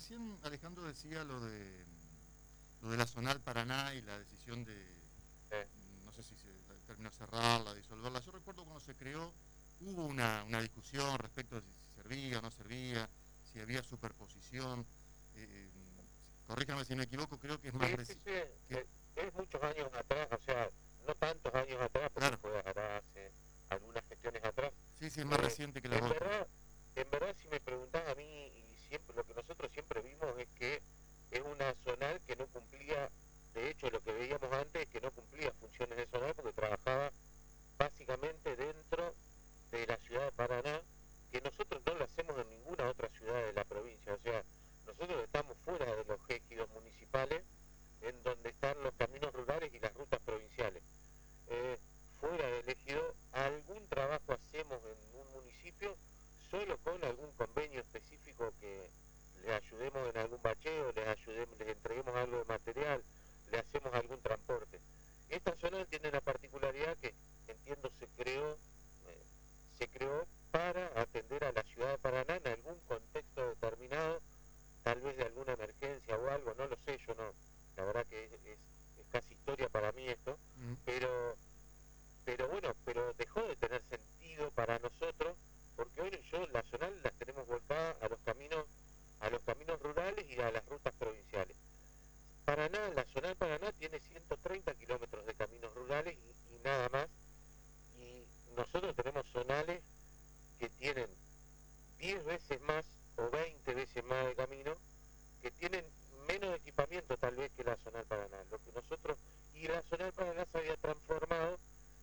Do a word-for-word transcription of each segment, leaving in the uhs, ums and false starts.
recién Alejandro decía lo de lo de la Zonal Paraná y la decisión de, Eh, no sé si se terminó cerrarla, disolverla. Yo recuerdo cuando se creó, hubo una, una discusión respecto a si servía o no servía, si había superposición. Eh, corríjame si me equivoco, creo que es más sí, sí, reciente. sí, Que, eh, es muchos años atrás, o sea, no tantos años atrás, porque claro, fue ahora hace algunas gestiones atrás. sí, sí, es más Eh, reciente que las en otras. verdad, en verdad, si me preguntás a mí, y siempre lo que nosotros siempre vimos es que es una zonal que no cumplía, de hecho, lo que veíamos antes es que no cumplía funciones de zonal porque trabajaba básicamente dentro de la ciudad de Paraná, que nosotros no lo hacemos en ninguna otra ciudad de la provincia, o sea, nosotros estamos fuera de los ejidos municipales, en donde están los caminos rurales y las rutas provinciales. Eh, Fuera del ejido, algún trabajo hacemos en un municipio, solo con algún convenio específico que les ayudemos en algún bacheo, les ayudemos, les entreguemos algo de material, le hacemos algún transporte. Esta zona tiene la particularidad que, entiendo, se creó, eh, se creó para atender a la ciudad de Paraná en algún contexto determinado, tal vez de alguna emergencia o algo, no lo sé, yo no, la verdad que es, es, es casi historia para mí esto, Mm. pero pero bueno, pero dejó de tener sentido para nosotros, porque hoy yo la zonal las tenemos volcadas a los caminos, a los caminos rurales y a las rutas provinciales. Paraná, la zonal Paraná tiene ciento treinta kilómetros de caminos rurales y, y nada más, y nosotros tenemos zonales que tienen diez veces más o veinte veces más de camino, que tienen menos equipamiento tal vez que la zonal Paraná. Lo que nosotros, y la zonal Paraná se había transformado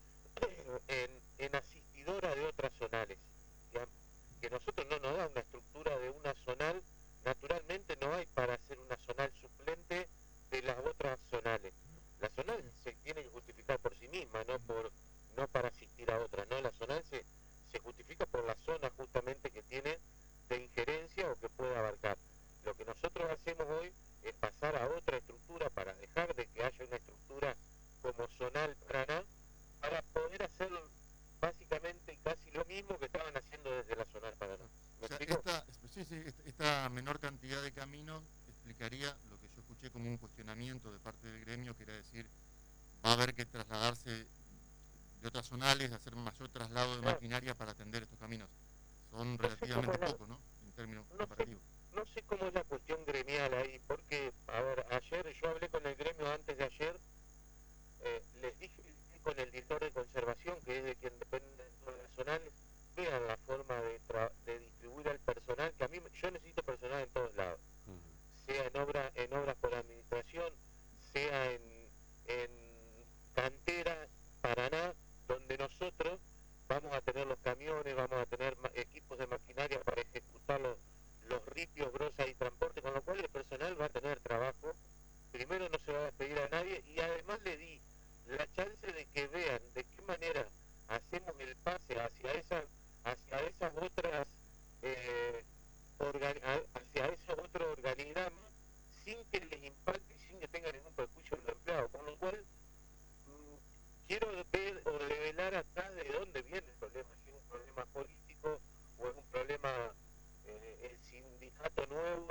en, en asistidora de otras zonales, que, que nosotros no nos da una estructura de una zonal, naturalmente no hay para hacer una zonal suplente de las otras zonales. La zonal Sí. se tiene que justificar por sí misma, no por no para asistir a otras, no, la zonal se, se justifica por la zona justamente que tiene de injerencia o que puede abarcar. Lo que nosotros hacemos hoy es pasar a otra estructura para dejar de que haya una estructura como zonal Paraná, para poder hacer básicamente casi lo mismo que estaban haciendo desde la zona Paraná. O ¿Me sea, explico? esta, sí, sí, esta menor cantidad de caminos explicaría lo que yo escuché como un cuestionamiento de parte del gremio, que era decir, va a haber que trasladarse de otras zonales, hacer mayor traslado de Claro, maquinaria para atender estos caminos. Son no sé cómo relativamente es la, pocos, ¿no? En términos no sé, comparativos. no sé cómo es la cuestión gremial ahí, porque, a ver, ayer yo hablé con el gremio antes de ayer, eh, les dije con el director de conservación, que es de quien dependen todas las zonales, vean la forma de, de distribuir al personal, que a mí yo necesito personal en todos lados. Sea en, obra, en obras por administración, sea en, en cantera, Paraná, donde nosotros vamos a tener los camiones, vamos a tener equipos de maquinaria para ejecutar los, los ripios, grosas y transporte, con lo cual el personal va a tener trabajo. Primero no se va a despedir a nadie y además le di la chance de que vean de qué manera hacemos el pase hacia esas, hacia esas otras eh, hacia ese otro organigrama sin que les impacte y sin que tengan ningún perjuicio en los empleados. Con lo cual, mmm, quiero ver o revelar acá de dónde viene el problema, si es un problema político o es un problema, eh, el sindicato nuevo